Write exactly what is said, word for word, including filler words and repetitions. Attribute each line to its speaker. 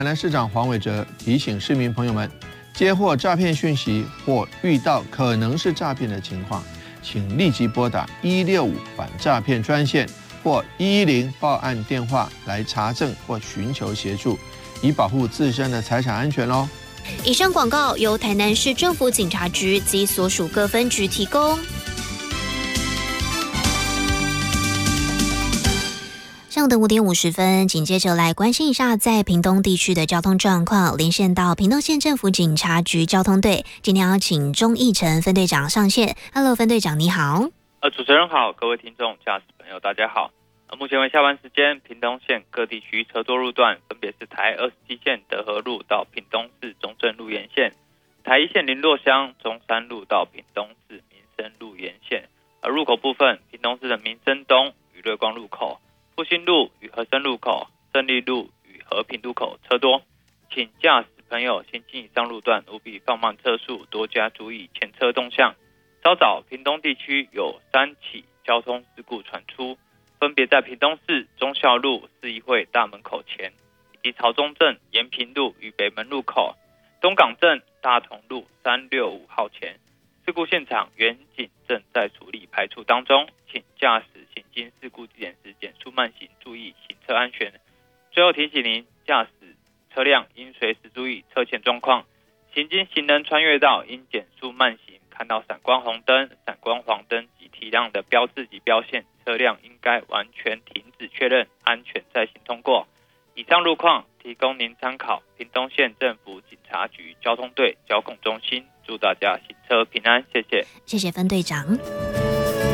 Speaker 1: 台南市长黄伟哲提醒市民朋友们，接获诈骗讯息或遇到可能是诈骗的情况，请立即拨打一六五反诈骗专线或一一零报案电话来查证或寻求协助，以保护自身的财产安全哦。
Speaker 2: 以上广告由台南市政府警察局及所属各分局提供。上午的五点五十分，紧接着来关心一下在屏东地区的交通状况。连线到屏东县政府警察局交通队，今天要请钟义成分队长上线。Hello， 分队长你好。
Speaker 3: 呃，主持人好，各位听众、驾驶朋友大家好。呃，目前为下班时间，屏东县各地区车多路段分别是台二十七线德和路到屏东市中正路沿线，台一线林洛乡中山路到屏东市民生路沿线。而入口部分，屏东市的民生东与瑞光路口、复兴路与和生路口、胜利路与和平路口车多，请驾驶朋友行经以上路段务必放慢车速，多加注意前车动向。稍早，屏东地区有三起交通事故传出，分别在屏东市忠孝路市议会大门口前，以及潮中镇延平路与北门路口、东港镇大同路三六五号前。事故现场远警正在处理排除当中，请驾驶行经事故地点时减速慢行，注意行车安全。最后提醒您，驾驶车辆应随时注意车前状况，行经行人穿越道应减速慢行，看到闪光红灯、闪光黄灯及体谅的标志及标线，车辆应该完全停止确认，安全再行通过。以上路况提供您参考。屏东县政府警察局交通队交控中心，祝大家行车平安，谢谢。
Speaker 2: 谢谢分队长。